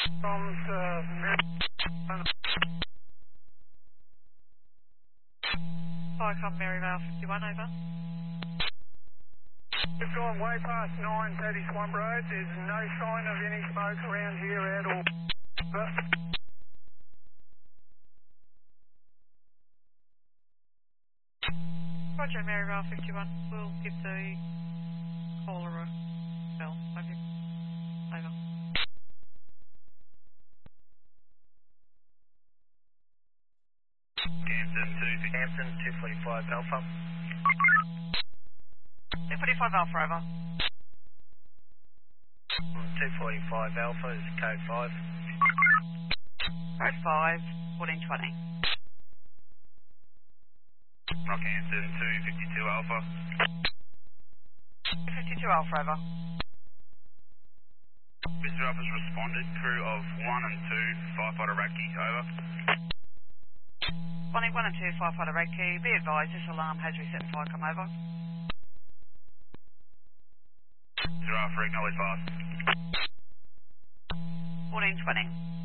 Tom's, Vicom Maryvale 51, over. we've gone way past 930 Swamp Road. There's no sign of any smoke around here at all. Roger, Maryvale 51. We'll give the caller a bell. Over. Over. Hampton 245 Alpha. 245 Alpha, over. 245 Alpha is code 5. Code 5, 1420. Rockhampton 252 Alpha. 252 Alpha, over. Mr. Alpha's responded, crew of 1 and 2, firefighter Radke, over. 1 and 2, firefighter Radke. Be advised, this alarm has reset. Vicom, over. Mr. Alpha, acknowledge fast. 1420.